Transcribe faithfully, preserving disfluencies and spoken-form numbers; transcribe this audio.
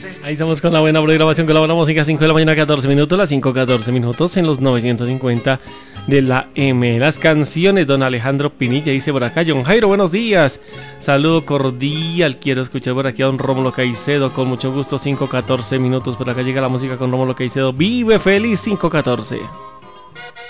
Ahí estamos con la buena programación, con la buena música. Cinco de la mañana, catorce minutos. Las cinco catorce minutos en los novecientos cincuenta de la M. Las canciones, don Alejandro Pinilla dice por acá. John Jairo, buenos días. Saludo cordial. Quiero escuchar por aquí a don Rómulo Caicedo. Con mucho gusto, cinco catorce minutos. Por acá llega la música con Rómulo Caicedo. Vive feliz, cinco catorce.